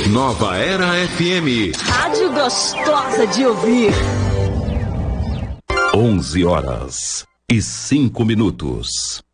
Nova Era FM. Rádio gostosa de ouvir. 11h05.